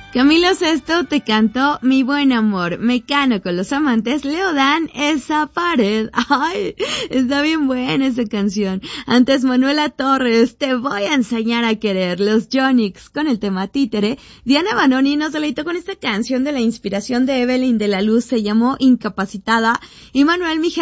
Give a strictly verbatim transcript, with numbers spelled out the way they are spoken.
Camilo Sesto te cantó Mi Buen Amor. Mecano con los amantes Leodán Esa Pared. Ay, está bien buena esa canción. Antes Manuela Torres, Te Voy a Enseñar a Querer. Los Jonix con el tema Títere. Diana Banoni nos deleitó con esta canción de la inspiración de Evelyn de la Luz, se llamó Incapacitada. Y Manuel Mijares